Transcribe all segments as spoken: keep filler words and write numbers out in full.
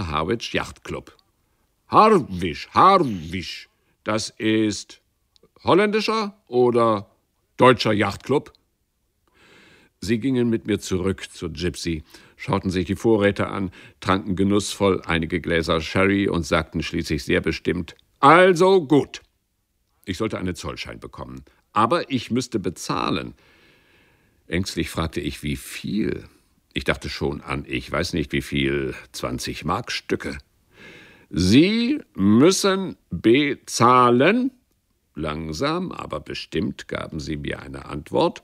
Royal Harwich Yacht Club. Harwich, Harwich, das ist holländischer oder deutscher Yachtclub? Sie gingen mit mir zurück zur Gypsy, schauten sich die Vorräte an, tranken genussvoll einige Gläser Sherry und sagten schließlich sehr bestimmt: Also gut. Ich sollte einen Zollschein bekommen, aber ich müsste bezahlen. Ängstlich fragte ich, wie viel? Ich dachte schon an, ich weiß nicht wie viel, zwanzig Markstücke. Sie müssen bezahlen. Langsam, aber bestimmt gaben sie mir eine Antwort.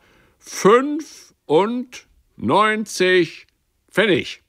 Fünfundneunzig Pfennig.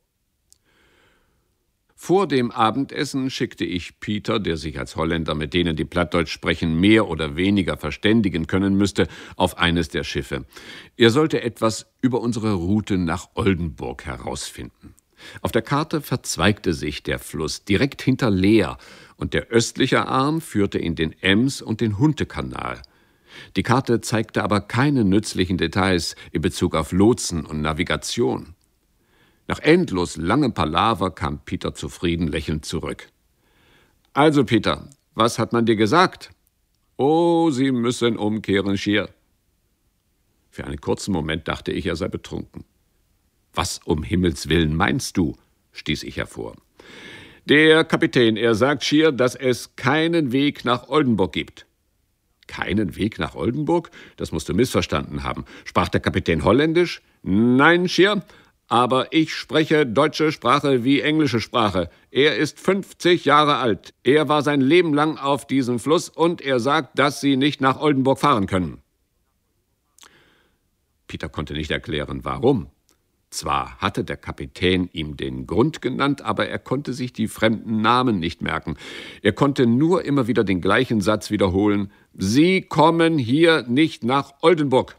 Vor dem Abendessen schickte ich Peter, der sich als Holländer mit denen, die Plattdeutsch sprechen, mehr oder weniger verständigen können müsste, auf eines der Schiffe. Er sollte etwas über unsere Route nach Oldenburg herausfinden. Auf der Karte verzweigte sich der Fluss direkt hinter Leer und der östliche Arm führte in den Ems- und den Huntekanal. Die Karte zeigte aber keine nützlichen Details in Bezug auf Lotsen und Navigation. Nach endlos langem Palaver kam Peter zufrieden lächelnd zurück. »Also, Peter, was hat man dir gesagt?« »Oh, Sie müssen umkehren, Schier.« Für einen kurzen Moment dachte ich, er sei betrunken. »Was um Himmels Willen meinst du?« stieß ich hervor. »Der Kapitän, er sagt Schier, dass es keinen Weg nach Oldenburg gibt.« »Keinen Weg nach Oldenburg? Das musst du missverstanden haben. Sprach der Kapitän Holländisch?« »Nein, Schier. Aber ich spreche deutsche Sprache wie englische Sprache. Er ist fünfzig Jahre alt. Er war sein Leben lang auf diesem Fluss und er sagt, dass Sie nicht nach Oldenburg fahren können.« Peter konnte nicht erklären, warum. Zwar hatte der Kapitän ihm den Grund genannt, aber er konnte sich die fremden Namen nicht merken. Er konnte nur immer wieder den gleichen Satz wiederholen: »Sie kommen hier nicht nach Oldenburg.«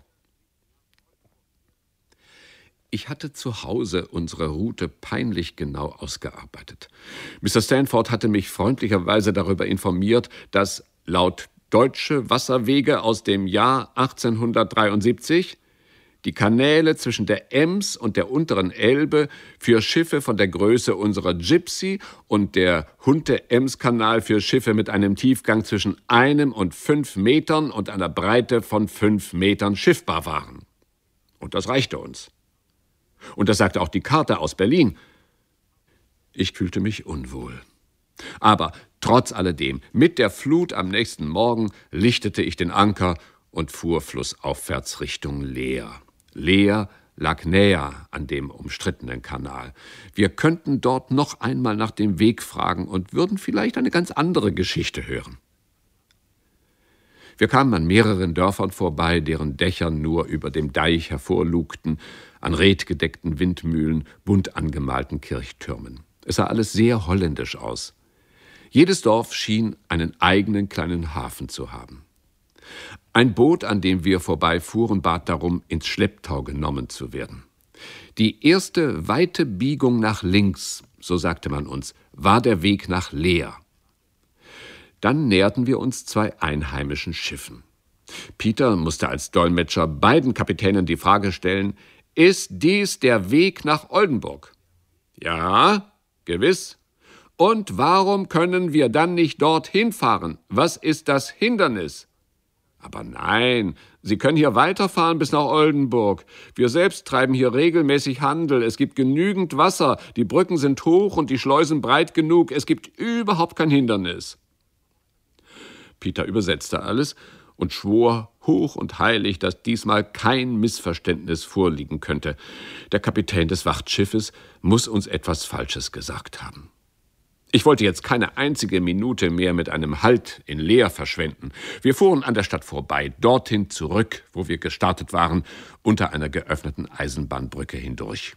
Ich hatte zu Hause unsere Route peinlich genau ausgearbeitet. Mister Stanford hatte mich freundlicherweise darüber informiert, dass laut Deutsche Wasserwege aus dem Jahr achtzehnhundertdreiundsiebzig die Kanäle zwischen der Ems und der unteren Elbe für Schiffe von der Größe unserer Gypsy und der Hunte-Ems-Kanal für Schiffe mit einem Tiefgang zwischen einem und fünf Metern und einer Breite von fünf Metern schiffbar waren. Und das reichte uns. Und das sagte auch die Karte aus Berlin. Ich fühlte mich unwohl. Aber trotz alledem, mit der Flut am nächsten Morgen lichtete ich den Anker und fuhr flussaufwärts Richtung Leer. Leer lag näher an dem umstrittenen Kanal. Wir könnten dort noch einmal nach dem Weg fragen und würden vielleicht eine ganz andere Geschichte hören. Wir kamen an mehreren Dörfern vorbei, deren Dächer nur über dem Deich hervorlugten, an redgedeckten Windmühlen, bunt angemalten Kirchtürmen. Es sah alles sehr holländisch aus. Jedes Dorf schien einen eigenen kleinen Hafen zu haben. Ein Boot, an dem wir vorbeifuhren, bat darum, ins Schlepptau genommen zu werden. Die erste weite Biegung nach links, so sagte man uns, war der Weg nach Leer. Dann näherten wir uns zwei einheimischen Schiffen. Peter musste als Dolmetscher beiden Kapitänen die Frage stellen: »Ist dies der Weg nach Oldenburg?« »Ja, gewiss.« »Und warum können wir dann nicht dorthin fahren? Was ist das Hindernis?« »Aber nein, Sie können hier weiterfahren bis nach Oldenburg. Wir selbst treiben hier regelmäßig Handel. Es gibt genügend Wasser, die Brücken sind hoch und die Schleusen breit genug. Es gibt überhaupt kein Hindernis.« Peter übersetzte alles und schwor hoch und heilig, dass diesmal kein Missverständnis vorliegen könnte. Der Kapitän des Wachtschiffes muss uns etwas Falsches gesagt haben. Ich wollte jetzt keine einzige Minute mehr mit einem Halt in Leer verschwenden. Wir fuhren an der Stadt vorbei, dorthin zurück, wo wir gestartet waren, unter einer geöffneten Eisenbahnbrücke hindurch.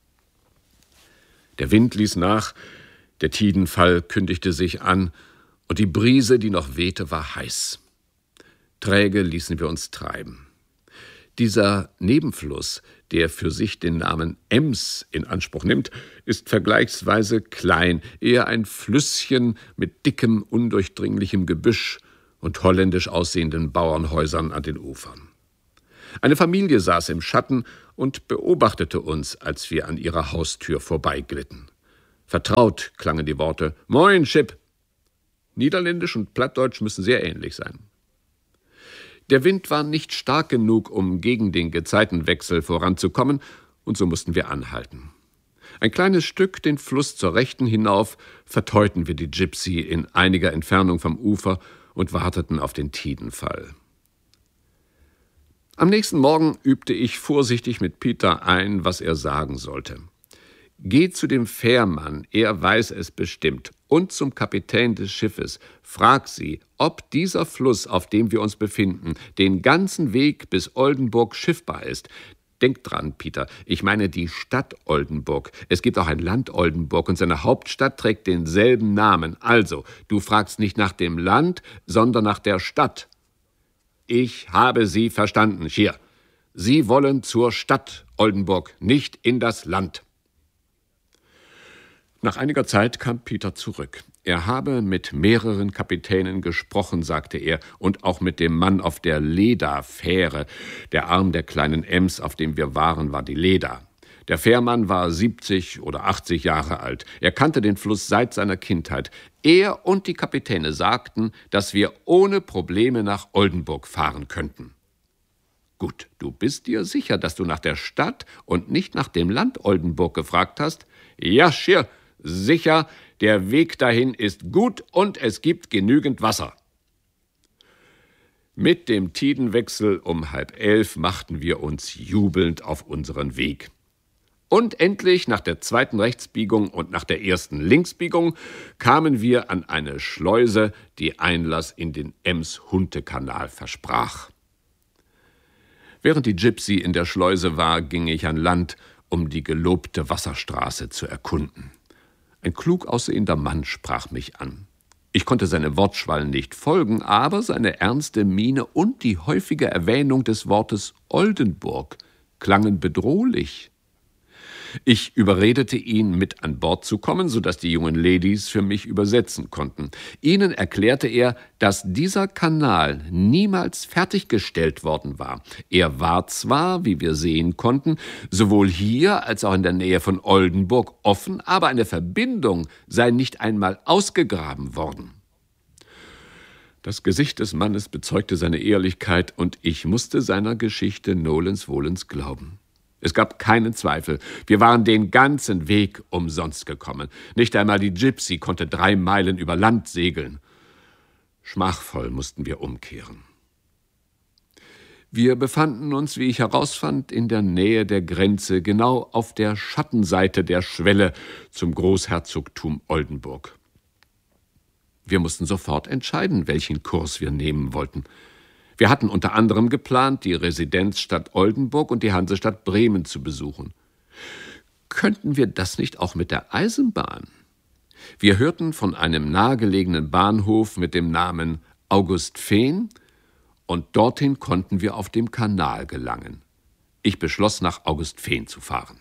Der Wind ließ nach, der Tidenfall kündigte sich an und die Brise, die noch wehte, war heiß. Träge ließen wir uns treiben. Dieser Nebenfluss, der für sich den Namen Ems in Anspruch nimmt, ist vergleichsweise klein, eher ein Flüsschen mit dickem, undurchdringlichem Gebüsch und holländisch aussehenden Bauernhäusern an den Ufern. Eine Familie saß im Schatten und beobachtete uns, als wir an ihrer Haustür vorbeiglitten. Vertraut klangen die Worte »Moin, Chip«. Niederländisch und Plattdeutsch müssen sehr ähnlich sein. Der Wind war nicht stark genug, um gegen den Gezeitenwechsel voranzukommen, und so mussten wir anhalten. Ein kleines Stück den Fluss zur Rechten hinauf verteuten wir die Gypsy in einiger Entfernung vom Ufer und warteten auf den Tidenfall. Am nächsten Morgen übte ich vorsichtig mit Peter ein, was er sagen sollte. Geh zu dem Fährmann, er weiß es bestimmt, und zum Kapitän des Schiffes. Frag sie, ob dieser Fluss, auf dem wir uns befinden, den ganzen Weg bis Oldenburg schiffbar ist. Denk dran, Peter, ich meine die Stadt Oldenburg. Es gibt auch ein Land Oldenburg und seine Hauptstadt trägt denselben Namen. Also, du fragst nicht nach dem Land, sondern nach der Stadt. Ich habe Sie verstanden, hier. Sie wollen zur Stadt Oldenburg, nicht in das Land. Nach einiger Zeit kam Peter zurück. Er habe mit mehreren Kapitänen gesprochen, sagte er, und auch mit dem Mann auf der Leda-Fähre. Der Arm der kleinen Ems, auf dem wir waren, war die Leda. Der Fährmann war siebzig oder achtzig Jahre alt. Er kannte den Fluss seit seiner Kindheit. Er und die Kapitäne sagten, dass wir ohne Probleme nach Oldenburg fahren könnten. Gut, du bist dir sicher, dass du nach der Stadt und nicht nach dem Land Oldenburg gefragt hast? Ja, schier. Sicher, der Weg dahin ist gut und es gibt genügend Wasser. Mit dem Tidenwechsel um halb elf machten wir uns jubelnd auf unseren Weg. Und endlich, nach der zweiten Rechtsbiegung und nach der ersten Linksbiegung, kamen wir an eine Schleuse, die Einlass in den Ems-Hunte-Kanal versprach. Während die Gypsy in der Schleuse war, ging ich an Land, um die gelobte Wasserstraße zu erkunden. Ein klug aussehender Mann sprach mich an. Ich konnte seine Wortschwallen nicht folgen, aber seine ernste Miene und die häufige Erwähnung des Wortes Oldenburg klangen bedrohlich. Ich überredete ihn, mit an Bord zu kommen, sodass die jungen Ladies für mich übersetzen konnten. Ihnen erklärte er, dass dieser Kanal niemals fertiggestellt worden war. Er war zwar, wie wir sehen konnten, sowohl hier als auch in der Nähe von Oldenburg offen, aber eine Verbindung sei nicht einmal ausgegraben worden. Das Gesicht des Mannes bezeugte seine Ehrlichkeit, und ich musste seiner Geschichte nolens volens glauben. Es gab keinen Zweifel, wir waren den ganzen Weg umsonst gekommen. Nicht einmal die Gypsy konnte drei Meilen über Land segeln. Schmachvoll mussten wir umkehren. Wir befanden uns, wie ich herausfand, in der Nähe der Grenze, genau auf der Schattenseite der Schwelle zum Großherzogtum Oldenburg. Wir mussten sofort entscheiden, welchen Kurs wir nehmen wollten. Wir hatten unter anderem geplant, die Residenzstadt Oldenburg und die Hansestadt Bremen zu besuchen. Könnten wir das nicht auch mit der Eisenbahn? Wir hörten von einem nahegelegenen Bahnhof mit dem Namen Augustfehn, und dorthin konnten wir auf dem Kanal gelangen. Ich beschloss, nach Augustfehn zu fahren.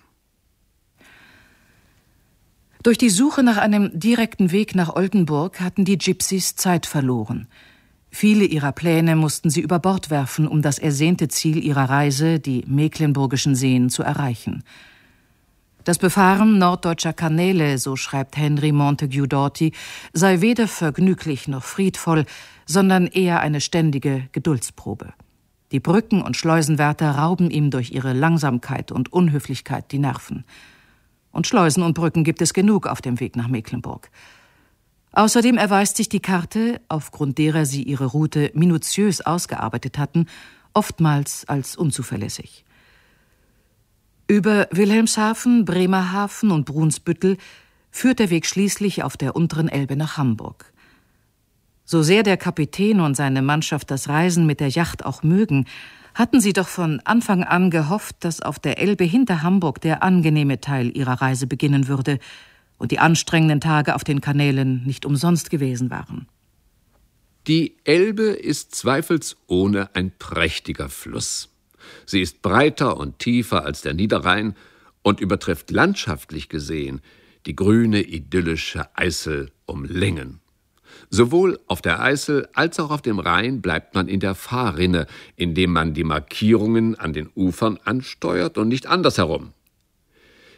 Durch die Suche nach einem direkten Weg nach Oldenburg hatten die Gypsies Zeit verloren. Viele ihrer Pläne mussten sie über Bord werfen, um das ersehnte Ziel ihrer Reise, die Mecklenburgischen Seen, zu erreichen. Das Befahren norddeutscher Kanäle, so schreibt Henry Montague Doughty, sei weder vergnüglich noch friedvoll, sondern eher eine ständige Geduldsprobe. Die Brücken- und Schleusenwärter rauben ihm durch ihre Langsamkeit und Unhöflichkeit die Nerven. Und Schleusen und Brücken gibt es genug auf dem Weg nach Mecklenburg. Außerdem erweist sich die Karte, aufgrund derer sie ihre Route minutiös ausgearbeitet hatten, oftmals als unzuverlässig. Über Wilhelmshaven, Bremerhaven und Brunsbüttel führt der Weg schließlich auf der unteren Elbe nach Hamburg. So sehr der Kapitän und seine Mannschaft das Reisen mit der Yacht auch mögen, hatten sie doch von Anfang an gehofft, dass auf der Elbe hinter Hamburg der angenehme Teil ihrer Reise beginnen würde und die anstrengenden Tage auf den Kanälen nicht umsonst gewesen waren. Die Elbe ist zweifelsohne ein prächtiger Fluss. Sie ist breiter und tiefer als der Niederrhein und übertrifft landschaftlich gesehen die grüne, idyllische Eisel um Längen. Sowohl auf der Eisel als auch auf dem Rhein bleibt man in der Fahrrinne, indem man die Markierungen an den Ufern ansteuert und nicht andersherum.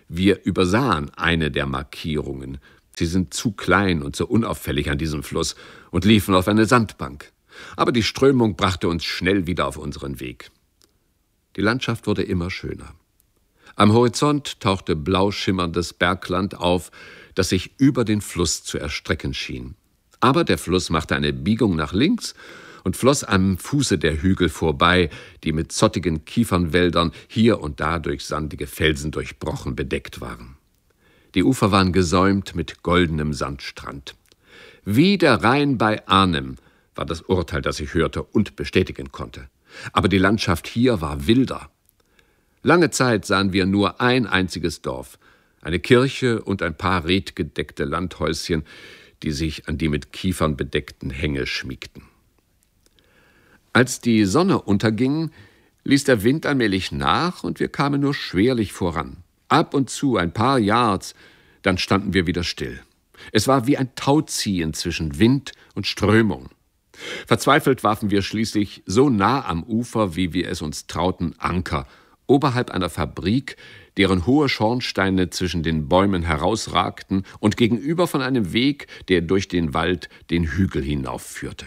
Wir übersahen eine der Markierungen. Sie sind zu klein und so unauffällig an diesem Fluss und liefen auf eine Sandbank. Aber die Strömung brachte uns schnell wieder auf unseren Weg. Die Landschaft wurde immer schöner. Am Horizont tauchte blau schimmerndes Bergland auf, das sich über den Fluss zu erstrecken schien. Aber der Fluss machte eine Biegung nach links und floss am Fuße der Hügel vorbei, die mit zottigen Kiefernwäldern hier und da durch sandige Felsen durchbrochen bedeckt waren. Die Ufer waren gesäumt mit goldenem Sandstrand. Wie der Rhein bei Arnhem war das Urteil, das ich hörte und bestätigen konnte. Aber die Landschaft hier war wilder. Lange Zeit sahen wir nur ein einziges Dorf, eine Kirche und ein paar redgedeckte Landhäuschen, die sich an die mit Kiefern bedeckten Hänge schmiegten. Als die Sonne unterging, ließ der Wind allmählich nach und wir kamen nur schwerlich voran. Ab und zu ein paar Yards, dann standen wir wieder still. Es war wie ein Tauziehen zwischen Wind und Strömung. Verzweifelt warfen wir schließlich so nah am Ufer, wie wir es uns trauten, Anker, oberhalb einer Fabrik, deren hohe Schornsteine zwischen den Bäumen herausragten und gegenüber von einem Weg, der durch den Wald den Hügel hinaufführte.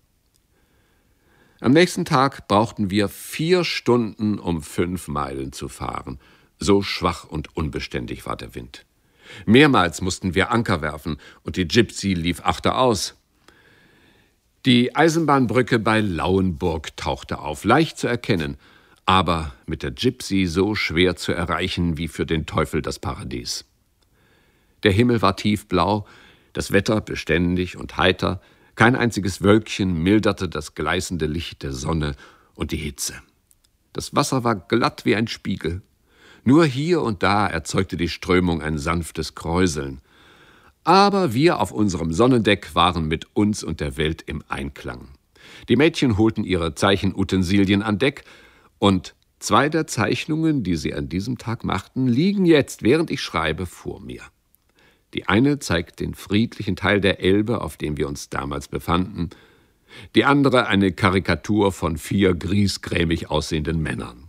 Am nächsten Tag brauchten wir vier Stunden, um fünf Meilen zu fahren. So schwach und unbeständig war der Wind. Mehrmals mussten wir Anker werfen und die Gypsy lief achteraus. Die Eisenbahnbrücke bei Lauenburg tauchte auf, leicht zu erkennen, aber mit der Gypsy so schwer zu erreichen wie für den Teufel das Paradies. Der Himmel war tiefblau, das Wetter beständig und heiter, kein einziges Wölkchen milderte das gleißende Licht der Sonne und die Hitze. Das Wasser war glatt wie ein Spiegel. Nur hier und da erzeugte die Strömung ein sanftes Kräuseln. Aber wir auf unserem Sonnendeck waren mit uns und der Welt im Einklang. Die Mädchen holten ihre Zeichenutensilien an Deck und zwei der Zeichnungen, die sie an diesem Tag machten, liegen jetzt, während ich schreibe, vor mir. Die eine zeigt den friedlichen Teil der Elbe, auf dem wir uns damals befanden, die andere eine Karikatur von vier griesgrämig aussehenden Männern.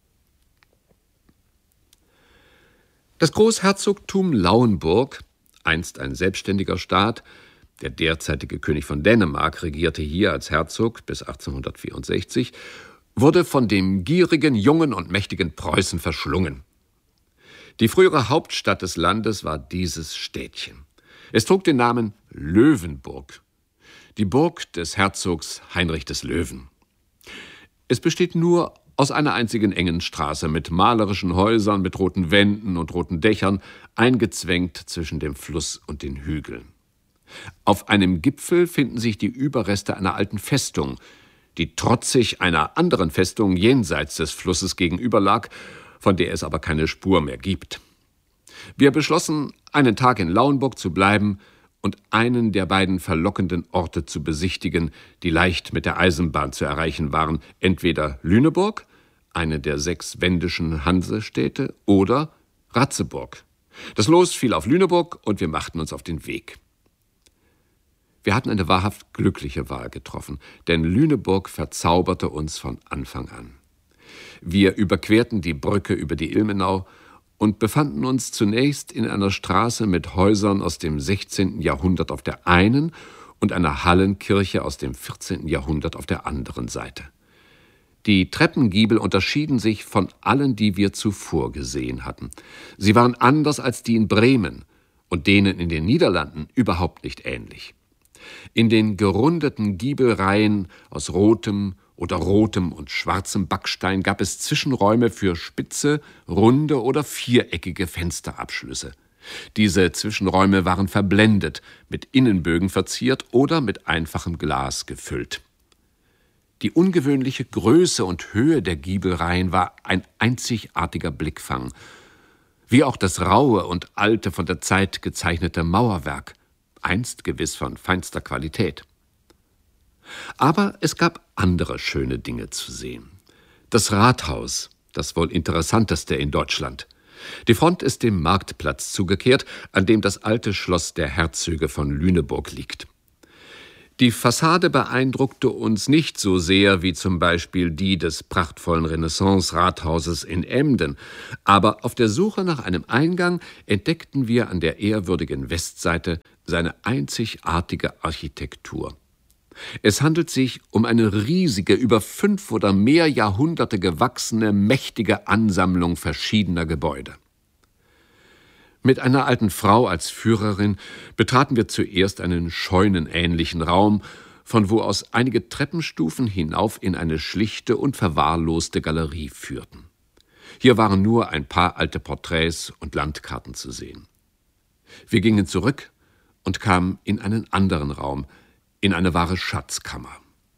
Das Großherzogtum Lauenburg, einst ein selbstständiger Staat, der derzeitige König von Dänemark regierte hier als Herzog bis achtzehnhundertvierundsechzig, wurde von dem gierigen, jungen und mächtigen Preußen verschlungen. Die frühere Hauptstadt des Landes war dieses Städtchen. Es trug den Namen Löwenburg, die Burg des Herzogs Heinrich des Löwen. Es besteht nur aus einer einzigen engen Straße mit malerischen Häusern, mit roten Wänden und roten Dächern, eingezwängt zwischen dem Fluss und den Hügeln. Auf einem Gipfel finden sich die Überreste einer alten Festung, die trotzig einer anderen Festung jenseits des Flusses gegenüberlag, von der es aber keine Spur mehr gibt. Wir beschlossen, einen Tag in Lauenburg zu bleiben und einen der beiden verlockenden Orte zu besichtigen, die leicht mit der Eisenbahn zu erreichen waren, entweder Lüneburg, eine der sechs wendischen Hansestädte, oder Ratzeburg. Das Los fiel auf Lüneburg und wir machten uns auf den Weg. Wir hatten eine wahrhaft glückliche Wahl getroffen, denn Lüneburg verzauberte uns von Anfang an. Wir überquerten die Brücke über die Ilmenau und befanden uns zunächst in einer Straße mit Häusern aus dem sechzehnten Jahrhundert auf der einen und einer Hallenkirche aus dem vierzehnten Jahrhundert auf der anderen Seite. Die Treppengiebel unterschieden sich von allen, die wir zuvor gesehen hatten. Sie waren anders als die in Bremen und denen in den Niederlanden überhaupt nicht ähnlich. In den gerundeten Giebelreihen aus rotem oder rotem und schwarzem Backstein gab es Zwischenräume für spitze, runde oder viereckige Fensterabschlüsse. Diese Zwischenräume waren verblendet, mit Innenbögen verziert oder mit einfachem Glas gefüllt. Die ungewöhnliche Größe und Höhe der Giebelreihen war ein einzigartiger Blickfang, wie auch das raue und alte, von der Zeit gezeichnete Mauerwerk, einst gewiss von feinster Qualität. Aber es gab andere schöne Dinge zu sehen. Das Rathaus, das wohl interessanteste in Deutschland. Die Front ist dem Marktplatz zugekehrt, an dem das alte Schloss der Herzöge von Lüneburg liegt. Die Fassade beeindruckte uns nicht so sehr wie zum Beispiel die des prachtvollen Renaissance-Rathauses in Emden, aber auf der Suche nach einem Eingang entdeckten wir an der ehrwürdigen Westseite seine einzigartige Architektur. Es handelt sich um eine riesige, über fünf oder mehr Jahrhunderte gewachsene, mächtige Ansammlung verschiedener Gebäude. Mit einer alten Frau als Führerin betraten wir zuerst einen scheunenähnlichen Raum, von wo aus einige Treppenstufen hinauf in eine schlichte und verwahrloste Galerie führten. Hier waren nur ein paar alte Porträts und Landkarten zu sehen. Wir gingen zurück und kamen in einen anderen Raum, in eine wahre Schatzkammer.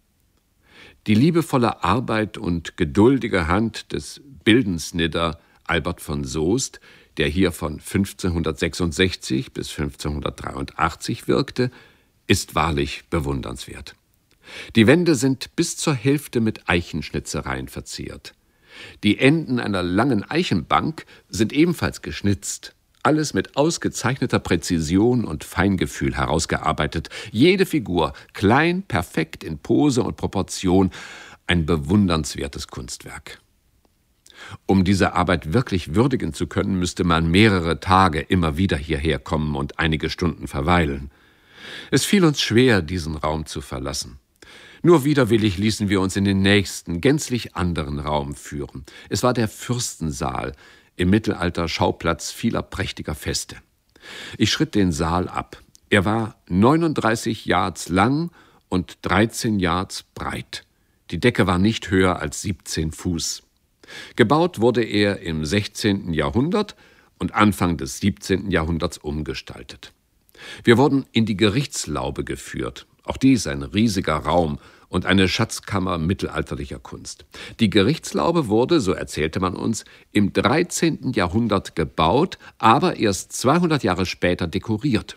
Die liebevolle Arbeit und geduldige Hand des Bildensnidder Albert von Soest, der hier von fünfzehnhundertsechsundsechzig bis fünfzehnhundertdreiundachtzig wirkte, ist wahrlich bewundernswert. Die Wände sind bis zur Hälfte mit Eichenschnitzereien verziert. Die Enden einer langen Eichenbank sind ebenfalls geschnitzt. Alles mit ausgezeichneter Präzision und Feingefühl herausgearbeitet. Jede Figur klein, perfekt in Pose und Proportion. Ein bewundernswertes Kunstwerk. Um diese Arbeit wirklich würdigen zu können, müsste man mehrere Tage immer wieder hierher kommen und einige Stunden verweilen. Es fiel uns schwer, diesen Raum zu verlassen. Nur widerwillig ließen wir uns in den nächsten, gänzlich anderen Raum führen. Es war der Fürstensaal, im Mittelalter Schauplatz vieler prächtiger Feste. Ich schritt den Saal ab. Er war neununddreißig Yards lang und dreizehn Yards breit. Die Decke war nicht höher als siebzehn Fuß. Gebaut wurde er im sechzehnten Jahrhundert und Anfang des siebzehnten Jahrhunderts umgestaltet. Wir wurden in die Gerichtslaube geführt. Auch dies ein riesiger Raum und eine Schatzkammer mittelalterlicher Kunst. Die Gerichtslaube wurde, so erzählte man uns, im dreizehnten Jahrhundert gebaut, aber erst zweihundert Jahre später dekoriert.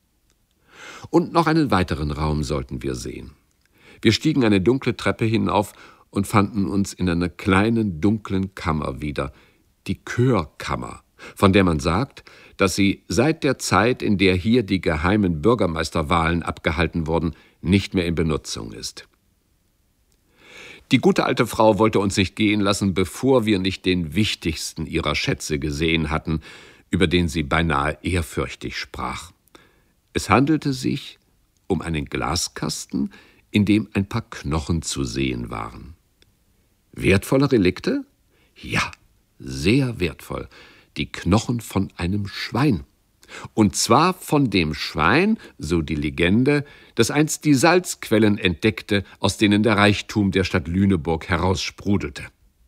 Und noch einen weiteren Raum sollten wir sehen. Wir stiegen eine dunkle Treppe hinauf und fanden uns in einer kleinen, dunklen Kammer wieder, die Chörkammer, von der man sagt, dass sie seit der Zeit, in der hier die geheimen Bürgermeisterwahlen abgehalten wurden, nicht mehr in Benutzung ist. Die gute alte Frau wollte uns nicht gehen lassen, bevor wir nicht den wichtigsten ihrer Schätze gesehen hatten, über den sie beinahe ehrfürchtig sprach. Es handelte sich um einen Glaskasten, in dem ein paar Knochen zu sehen waren. Wertvolle Relikte? Ja, sehr wertvoll. Die Knochen von einem Schwein. Und zwar von dem Schwein, so die Legende, das einst die Salzquellen entdeckte, aus denen der Reichtum der Stadt Lüneburg heraussprudelte.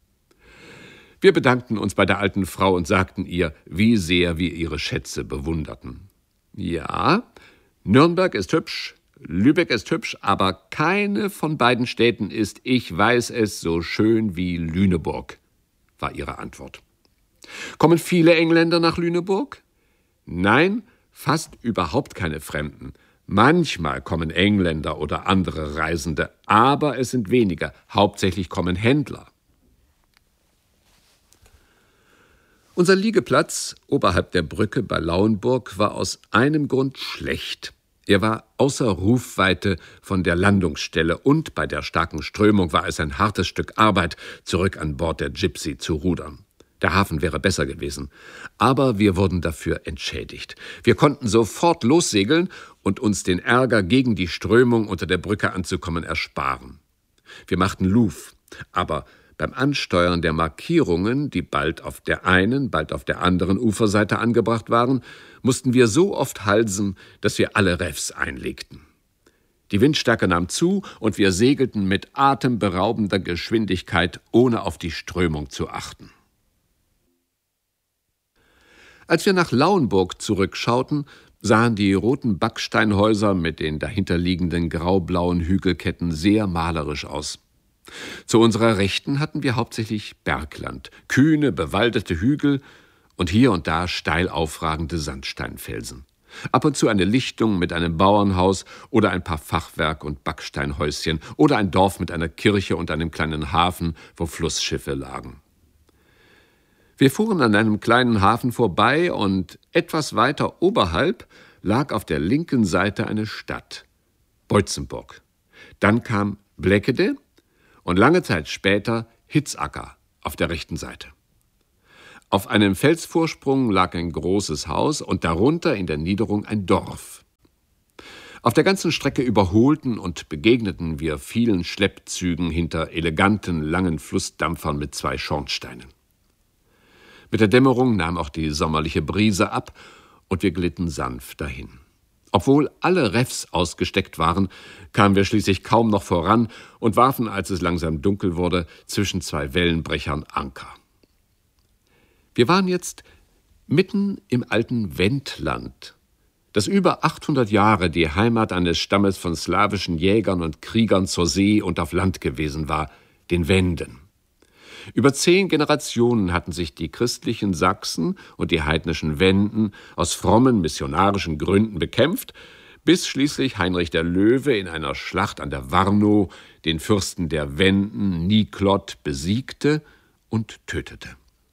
Wir bedankten uns bei der alten Frau und sagten ihr, wie sehr wir ihre Schätze bewunderten. Ja, Nürnberg ist hübsch, Lübeck ist hübsch, aber keine von beiden Städten ist, ich weiß es, so schön wie Lüneburg, war ihre Antwort. Kommen viele Engländer nach Lüneburg? Nein, fast überhaupt keine Fremden. Manchmal kommen Engländer oder andere Reisende, aber es sind weniger. Hauptsächlich kommen Händler. Unser Liegeplatz oberhalb der Brücke bei Lauenburg war aus einem Grund schlecht. Er war außer Rufweite von der Landungsstelle und bei der starken Strömung war es ein hartes Stück Arbeit, zurück an Bord der Gipsy zu rudern. Der Hafen wäre besser gewesen, aber wir wurden dafür entschädigt. Wir konnten sofort lossegeln und uns den Ärger, gegen die Strömung unter der Brücke anzukommen, ersparen. Wir machten Luf, aber beim Ansteuern der Markierungen, die bald auf der einen, bald auf der anderen Uferseite angebracht waren, mussten wir so oft halsen, dass wir alle Refs einlegten. Die Windstärke nahm zu und wir segelten mit atemberaubender Geschwindigkeit, ohne auf die Strömung zu achten. Als wir nach Lauenburg zurückschauten, sahen die roten Backsteinhäuser mit den dahinterliegenden graublauen Hügelketten sehr malerisch aus. Zu unserer Rechten hatten wir hauptsächlich Bergland, kühne, bewaldete Hügel und hier und da steil aufragende Sandsteinfelsen. Ab und zu eine Lichtung mit einem Bauernhaus oder ein paar Fachwerk- und Backsteinhäuschen oder ein Dorf mit einer Kirche und einem kleinen Hafen, wo Flussschiffe lagen. Wir fuhren an einem kleinen Hafen vorbei und etwas weiter oberhalb lag auf der linken Seite eine Stadt. Boitzenburg. Dann kam Bleckede und lange Zeit später Hitzacker auf der rechten Seite. Auf einem Felsvorsprung lag ein großes Haus und darunter in der Niederung ein Dorf. Auf der ganzen Strecke überholten und begegneten wir vielen Schleppzügen hinter eleganten, langen Flussdampfern mit zwei Schornsteinen. Mit der Dämmerung nahm auch die sommerliche Brise ab und wir glitten sanft dahin. Obwohl alle Refs ausgesteckt waren, kamen wir schließlich kaum noch voran und warfen, als es langsam dunkel wurde, zwischen zwei Wellenbrechern Anker. Wir waren jetzt mitten im alten Wendland, das über achthundert Jahre die Heimat eines Stammes von slawischen Jägern und Kriegern zur See und auf Land gewesen war, den Wenden. Über zehn Generationen hatten sich die christlichen Sachsen und die heidnischen Wenden aus frommen missionarischen Gründen bekämpft, bis schließlich Heinrich der Löwe in einer Schlacht an der Warnow den Fürsten der Wenden, Niklot, besiegte und tötete.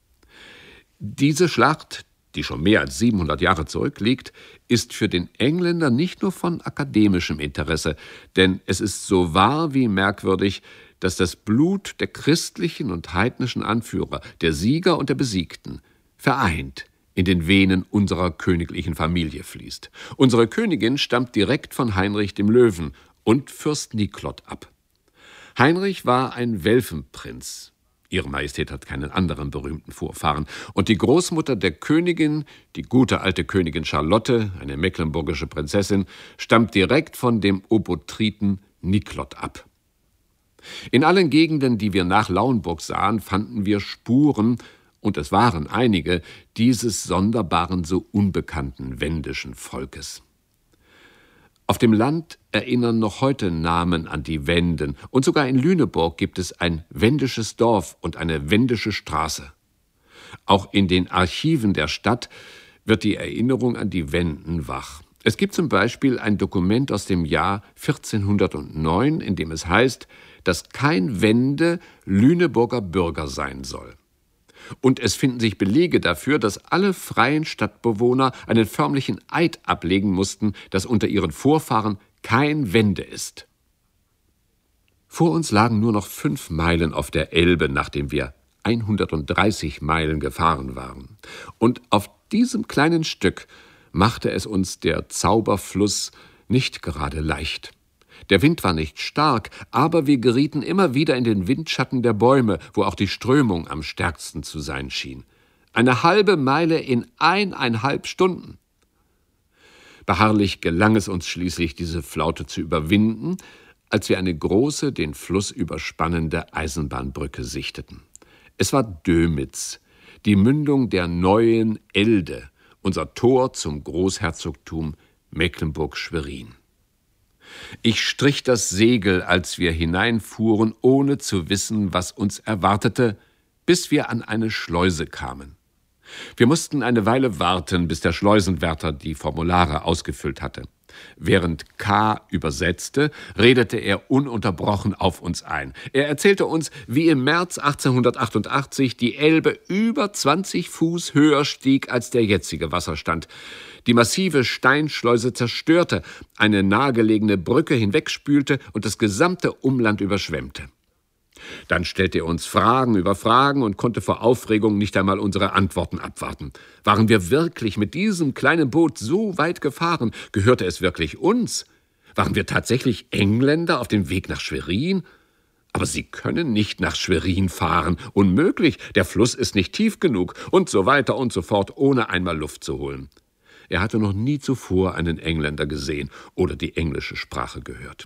Diese Schlacht, die schon mehr als siebenhundert Jahre zurückliegt, ist für den Engländer nicht nur von akademischem Interesse, denn es ist so wahr wie merkwürdig, dass das Blut der christlichen und heidnischen Anführer, der Sieger und der Besiegten, vereint in den Venen unserer königlichen Familie fließt. Unsere Königin stammt direkt von Heinrich dem Löwen und Fürst Niklot ab. Heinrich war ein Welfenprinz. Ihre Majestät hat keinen anderen berühmten Vorfahren. Und die Großmutter der Königin, die gute alte Königin Charlotte, eine mecklenburgische Prinzessin, stammt direkt von dem Obotriten Niklot ab. In allen Gegenden, die wir nach Lauenburg sahen, fanden wir Spuren, und es waren einige, dieses sonderbaren, so unbekannten wendischen Volkes. Auf dem Land erinnern noch heute Namen an die Wenden, und sogar in Lüneburg gibt es ein wendisches Dorf und eine wendische Straße. Auch in den Archiven der Stadt wird die Erinnerung an die Wenden wach. Es gibt zum Beispiel ein Dokument aus dem Jahr vierzehnhundertneun, in dem es heißt, dass kein Wende Lüneburger Bürger sein soll. Und es finden sich Belege dafür, dass alle freien Stadtbewohner einen förmlichen Eid ablegen mussten, dass unter ihren Vorfahren kein Wende ist. Vor uns lagen nur noch fünf Meilen auf der Elbe, nachdem wir hundertdreißig Meilen gefahren waren. Und auf diesem kleinen Stück machte es uns der Zauberfluss nicht gerade leicht. Der Wind war nicht stark, aber wir gerieten immer wieder in den Windschatten der Bäume, wo auch die Strömung am stärksten zu sein schien. Eine halbe Meile in eineinhalb Stunden. Beharrlich gelang es uns schließlich, diese Flaute zu überwinden, als wir eine große, den Fluss überspannende Eisenbahnbrücke sichteten. Es war Dömitz, die Mündung der neuen Elde, unser Tor zum Großherzogtum Mecklenburg-Schwerin. Ich strich das Segel, als wir hineinfuhren, ohne zu wissen, was uns erwartete, bis wir an eine Schleuse kamen. Wir mussten eine Weile warten, bis der Schleusenwärter die Formulare ausgefüllt hatte. Während K. übersetzte, redete er ununterbrochen auf uns ein. Er erzählte uns, wie im März achtzehnhundertachtundachtzig die Elbe über zwanzig Fuß höher stieg als der jetzige Wasserstand, die massive Steinschleuse zerstörte, eine nahegelegene Brücke hinwegspülte und das gesamte Umland überschwemmte. Dann stellte er uns Fragen über Fragen und konnte vor Aufregung nicht einmal unsere Antworten abwarten. Waren wir wirklich mit diesem kleinen Boot so weit gefahren? Gehörte es wirklich uns? Waren wir tatsächlich Engländer auf dem Weg nach Schwerin? Aber Sie können nicht nach Schwerin fahren. Unmöglich, der Fluss ist nicht tief genug und so weiter und so fort, ohne einmal Luft zu holen. Er hatte noch nie zuvor einen Engländer gesehen oder die englische Sprache gehört.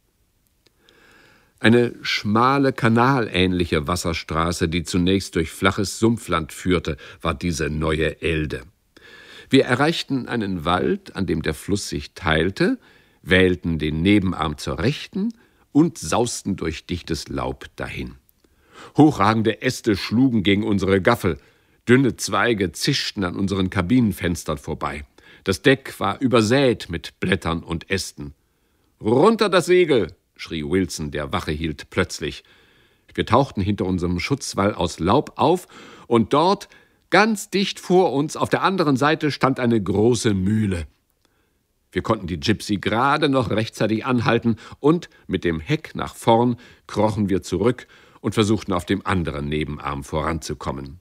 Eine schmale, kanalähnliche Wasserstraße, die zunächst durch flaches Sumpfland führte, war diese neue Elde. Wir erreichten einen Wald, an dem der Fluss sich teilte, wählten den Nebenarm zur Rechten und sausten durch dichtes Laub dahin. Hochragende Äste schlugen gegen unsere Gaffel, dünne Zweige zischten an unseren Kabinenfenstern vorbei. Das Deck war übersät mit Blättern und Ästen. »Runter das Segel!« schrie Wilson, der Wache hielt, plötzlich. Wir tauchten hinter unserem Schutzwall aus Laub auf, und dort, ganz dicht vor uns, auf der anderen Seite, stand eine große Mühle. Wir konnten die Gypsy gerade noch rechtzeitig anhalten und mit dem Heck nach vorn krochen wir zurück und versuchten auf dem anderen Nebenarm voranzukommen.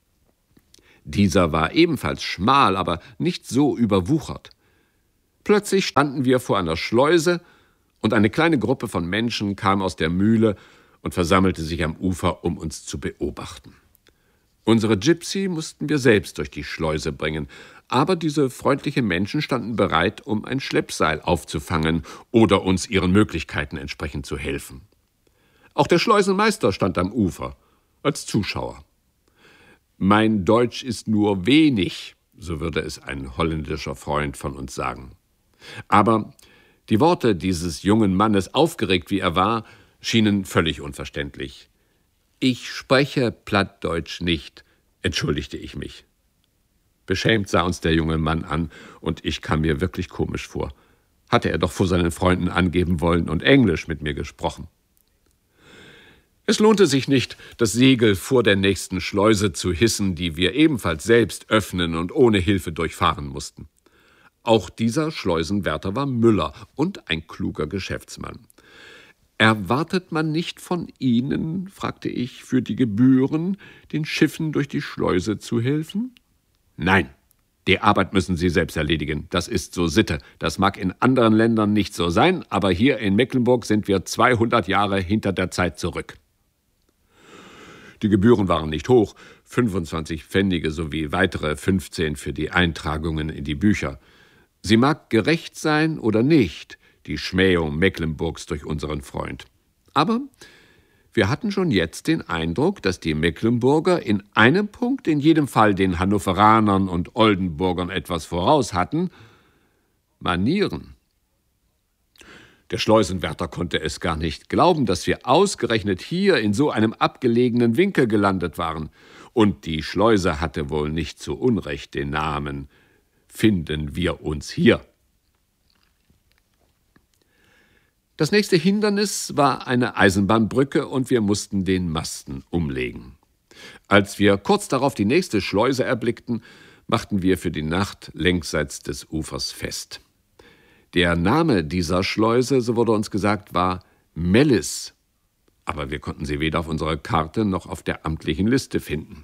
Dieser war ebenfalls schmal, aber nicht so überwuchert. Plötzlich standen wir vor einer Schleuse und eine kleine Gruppe von Menschen kam aus der Mühle und versammelte sich am Ufer, um uns zu beobachten. Unsere Gypsy mussten wir selbst durch die Schleuse bringen, aber diese freundlichen Menschen standen bereit, um ein Schleppseil aufzufangen oder uns ihren Möglichkeiten entsprechend zu helfen. Auch der Schleusenmeister stand am Ufer, als Zuschauer. »Mein Deutsch ist nur wenig«, so würde es ein holländischer Freund von uns sagen. Aber die Worte dieses jungen Mannes, aufgeregt wie er war, schienen völlig unverständlich. »Ich spreche Plattdeutsch nicht«, entschuldigte ich mich. Beschämt sah uns der junge Mann an, und ich kam mir wirklich komisch vor. Hatte er doch vor seinen Freunden angeben wollen und Englisch mit mir gesprochen. Es lohnte sich nicht, das Segel vor der nächsten Schleuse zu hissen, die wir ebenfalls selbst öffnen und ohne Hilfe durchfahren mussten. Auch dieser Schleusenwärter war Müller und ein kluger Geschäftsmann. »Erwartet man nicht von Ihnen«, fragte ich, »für die Gebühren, den Schiffen durch die Schleuse zu helfen?« »Nein, die Arbeit müssen Sie selbst erledigen. Das ist so Sitte. Das mag in anderen Ländern nicht so sein, aber hier in Mecklenburg sind wir zweihundert Jahre hinter der Zeit zurück.« Die Gebühren waren nicht hoch, fünfundzwanzig Pfennige sowie weitere fünfzehn für die Eintragungen in die Bücher. Sie mag gerecht sein oder nicht, die Schmähung Mecklenburgs durch unseren Freund. Aber wir hatten schon jetzt den Eindruck, dass die Mecklenburger in einem Punkt in jedem Fall den Hannoveranern und Oldenburgern etwas voraus hatten: Manieren. Der Schleusenwärter konnte es gar nicht glauben, dass wir ausgerechnet hier in so einem abgelegenen Winkel gelandet waren. Und die Schleuse hatte wohl nicht zu Unrecht den Namen »Finden wir uns hier«. Das nächste Hindernis war eine Eisenbahnbrücke und wir mussten den Masten umlegen. Als wir kurz darauf die nächste Schleuse erblickten, machten wir für die Nacht längsseits des Ufers fest. Der Name dieser Schleuse, so wurde uns gesagt, war Mellis, aber wir konnten sie weder auf unserer Karte noch auf der amtlichen Liste finden.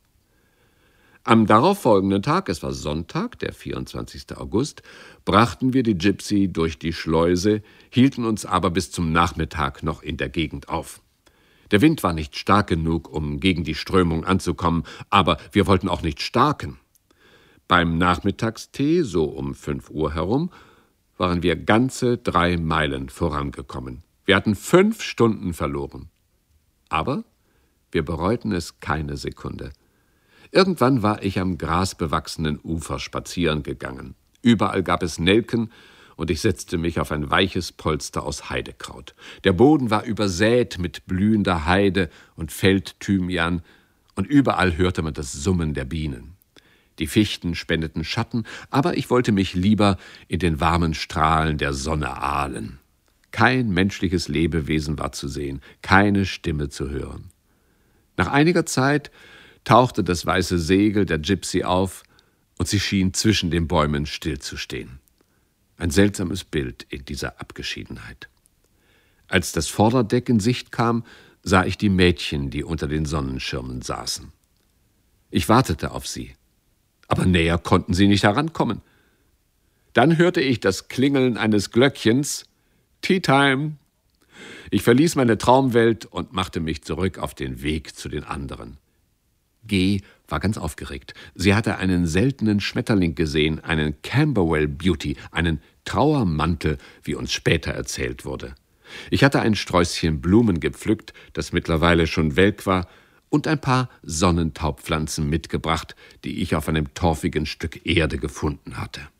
Am darauffolgenden Tag, es war Sonntag, der vierundzwanzigsten August, brachten wir die Gypsy durch die Schleuse, hielten uns aber bis zum Nachmittag noch in der Gegend auf. Der Wind war nicht stark genug, um gegen die Strömung anzukommen, aber wir wollten auch nicht starken. Beim Nachmittagstee, so um fünf Uhr herum, waren wir ganze drei Meilen vorangekommen. Wir hatten fünf Stunden verloren. Aber wir bereuten es keine Sekunde. Irgendwann war ich am grasbewachsenen Ufer spazieren gegangen. Überall gab es Nelken und ich setzte mich auf ein weiches Polster aus Heidekraut. Der Boden war übersät mit blühender Heide und Feldthymian und überall hörte man das Summen der Bienen. Die Fichten spendeten Schatten, aber ich wollte mich lieber in den warmen Strahlen der Sonne ahlen. Kein menschliches Lebewesen war zu sehen, keine Stimme zu hören. Nach einiger Zeit tauchte das weiße Segel der Gypsy auf und sie schien zwischen den Bäumen stillzustehen. Ein seltsames Bild in dieser Abgeschiedenheit. Als das Vorderdeck in Sicht kam, sah ich die Mädchen, die unter den Sonnenschirmen saßen. Ich wartete auf sie, aber näher konnten sie nicht herankommen. Dann hörte ich das Klingeln eines Glöckchens. Tea Time! Ich verließ meine Traumwelt und machte mich zurück auf den Weg zu den anderen. G. war ganz aufgeregt. Sie hatte einen seltenen Schmetterling gesehen, einen Camberwell Beauty, einen Trauermantel, wie uns später erzählt wurde. Ich hatte ein Sträußchen Blumen gepflückt, das mittlerweile schon welk war, und ein paar Sonnentaubpflanzen mitgebracht, die ich auf einem torfigen Stück Erde gefunden hatte.